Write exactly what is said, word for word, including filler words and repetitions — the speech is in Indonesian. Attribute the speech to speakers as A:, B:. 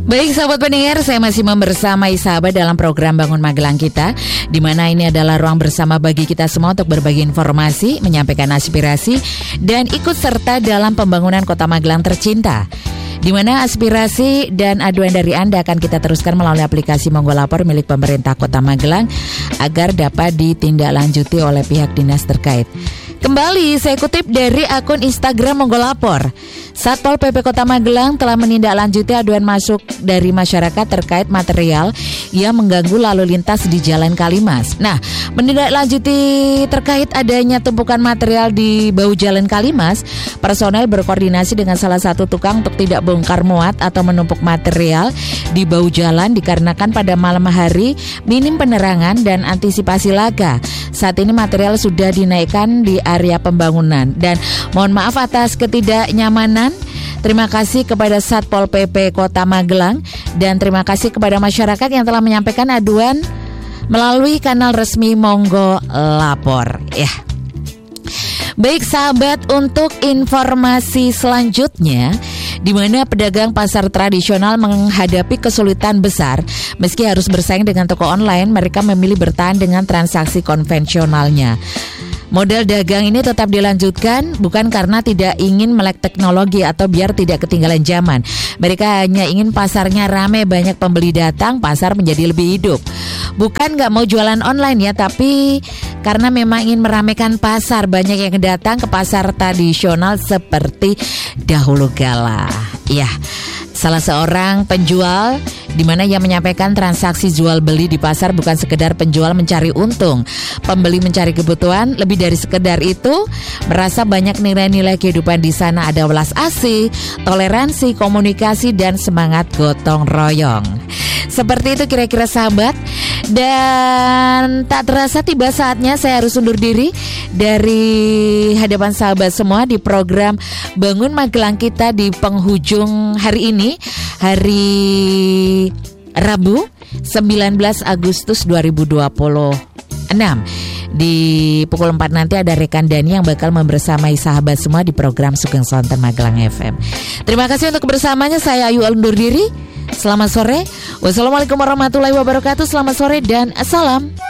A: Baik sahabat pendengar, saya masih membersamai sahabat dalam program Bangun Magelang kita, di mana ini adalah ruang bersama bagi kita semua untuk berbagi informasi, menyampaikan aspirasi, dan ikut serta dalam pembangunan Kota Magelang tercinta. Di mana aspirasi dan aduan dari Anda akan kita teruskan melalui aplikasi Monggo Lapor milik pemerintah Kota Magelang agar dapat ditindaklanjuti oleh pihak dinas terkait. Kembali saya kutip dari akun Instagram Monggo Lapor. Satpol P P Kota Magelang telah menindaklanjuti aduan masuk dari masyarakat terkait material yang mengganggu lalu lintas di Jalan Kalimas. Nah, menindaklanjuti terkait adanya tumpukan material di bahu Jalan Kalimas, personel berkoordinasi dengan salah satu tukang untuk tidak bongkar muat atau menumpuk material di bahu jalan dikarenakan pada malam hari minim penerangan dan antisipasi laga. Saat ini material sudah dinaikkan di area pembangunan dan mohon maaf atas ketidaknyamanan. Terima kasih kepada Satpol P P Kota Magelang dan terima kasih kepada masyarakat yang telah menyampaikan aduan melalui kanal resmi Monggo Lapor. Ya. Baik sahabat, untuk informasi selanjutnya, di mana pedagang pasar tradisional menghadapi kesulitan besar meski harus bersaing dengan toko online, mereka memilih bertahan dengan transaksi konvensionalnya. Model dagang ini tetap dilanjutkan bukan karena tidak ingin melek teknologi atau biar tidak ketinggalan zaman. Mereka hanya ingin pasarnya ramai, banyak pembeli datang, pasar menjadi lebih hidup. Bukan gak mau jualan online ya, tapi karena memang ingin meramaikan pasar, banyak yang datang ke pasar tradisional seperti dahulu kala. Ya, salah seorang penjual di mana ia menyampaikan transaksi jual beli di pasar bukan sekedar penjual mencari untung, pembeli mencari kebutuhan. Lebih dari sekedar itu, merasa banyak nilai-nilai kehidupan di sana, ada welas asih, toleransi, komunikasi, dan semangat gotong royong. Seperti itu kira-kira sahabat. Dan tak terasa tiba saatnya saya harus undur diri dari hadapan sahabat semua di program Bangun Magelang kita di penghujung hari ini, hari Rabu sembilan belas Agustus dua ribu dua puluh enam. Di pukul empat nanti ada rekan Dani yang bakal membersamai sahabat semua di program Sugeng Sonten Magelang F M. Terima kasih untuk kebersamaannya. Saya Ayu undur diri. Selamat sore. Wassalamualaikum warahmatullahi wabarakatuh. Selamat sore dan assalam.